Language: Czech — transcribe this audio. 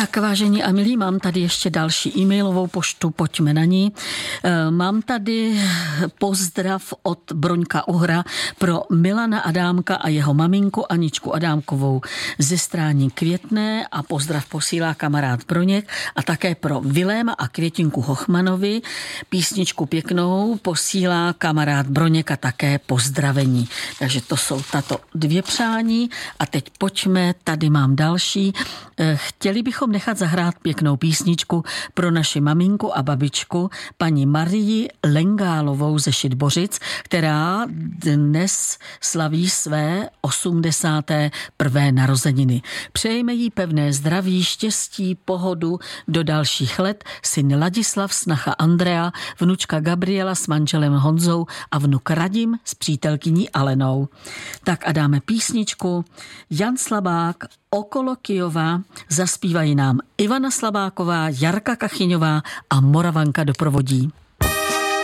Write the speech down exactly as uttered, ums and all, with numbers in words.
Tak vážení a milí, mám tady ještě další e-mailovou poštu, pojďme na ní. Mám tady pozdrav od Broňka Uhra pro Milana Adámka a jeho maminku Aničku Adámkovou ze Strání Květné a pozdrav posílá kamarád Broněk a také pro Viléma a Květinku Hochmanovi písničku pěknou posílá kamarád Broněk a také pozdravení. Takže to jsou tato dvě přání a teď pojďme, tady mám další. Chtěli bychom nechat zahrát pěknou písničku pro naši maminku a babičku, paní Marii Lengálovou ze Šitbořic, která dnes slaví své osmdesáté prvé narozeniny. Přejeme jí pevné zdraví, štěstí, pohodu do dalších let, syn Ladislav, snacha Andrea, vnučka Gabriela s manželem Honzou a vnuk Radim s přítelkyní Alenou. Tak a dáme písničku. Jan Slabák, Okolo Kyjova, zaspívají nám Ivana Slabáková, Jarka Kachyňová a Moravanka doprovodí.